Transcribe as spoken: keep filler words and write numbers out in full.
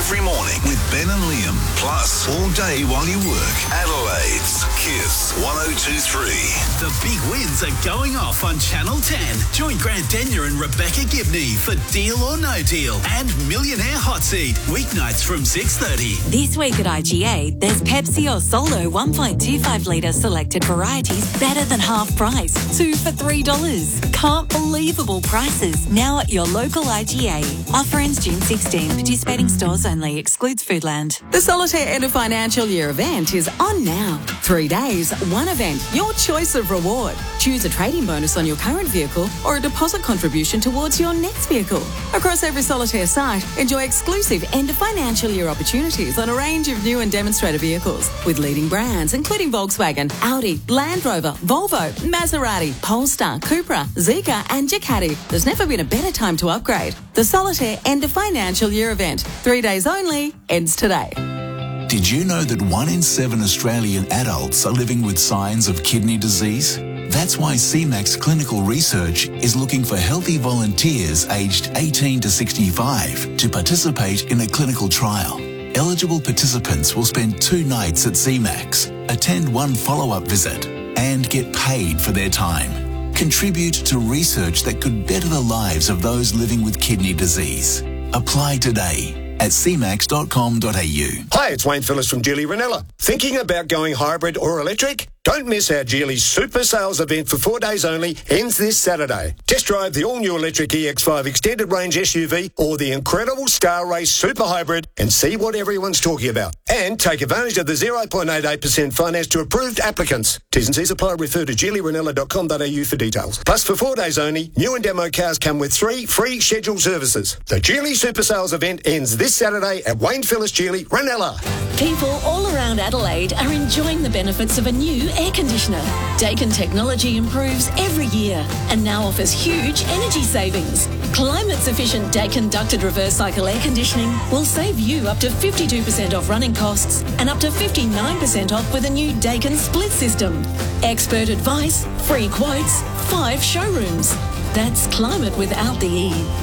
every morning with Ben and Liam. Plus, all day while you work. Adelaide's Kiss one oh two three. The big wins are going off on Channel ten. Join Grant Denyer and Rebecca Gibney for Deal or No Deal and Millionaire Hot Seat. Weeknights from six thirty. This week at I G A, there's Pepsi or Solo one point two five litre selected varieties better than half price. Two for three dollars. Can't believable prices now at your local I G A. Offer ends June sixteenth. Participating stores only. Excludes Foodland. The Solitaire End of Financial Year event is on now. Three days, one event, your choice of reward. Choose a trading bonus on your current vehicle or a deposit contribution towards your next vehicle. Across every Solitaire site, enjoy exclusive End of Financial Year opportunities on a range of new and demonstrator vehicles with leading brands including Volkswagen, Audi, Land Rover, Volvo, Maserati, Polestar, Cupra, Zeekr and Ducati. There's never been a better time to upgrade. The Solitaire End of Financial Year event. Three days only. Ends today. Did you know that one in seven Australian adults are living with signs of kidney disease? That's why C MAX Clinical Research is looking for healthy volunteers aged eighteen to sixty-five to participate in a clinical trial. Eligible participants will spend two nights at C MAX, attend one follow-up visit, and get paid for their time. Contribute to research that could better the lives of those living with kidney disease. Apply today at c max dot com dot a u. Hi, it's Wayne Phillips from Geely Ranella. Thinking about going hybrid or electric? Don't miss our Geely Super Sales event for four days only, ends this Saturday. Test drive the all-new electric E X five extended range S U V or the incredible Star Race Super Hybrid and see what everyone's talking about. And take advantage of the zero point eight eight percent finance to approved applicants. T's and C's apply. Refer to geely ranella dot com dot a u for details. Plus, for four days only, new and demo cars come with three free scheduled services. The Geely Super Sales event ends this Saturday at Wayne Phillips Geely Ranella. People all around Adelaide are enjoying the benefits of a new air conditioner. Daikin technology improves every year and now offers huge energy savings. Climate-sufficient Daikin ducted reverse cycle air conditioning will save you up to fifty-two percent off running costs and up to fifty-nine percent off with a new Daikin split system. Expert advice, free quotes, five showrooms. That's climate without the E.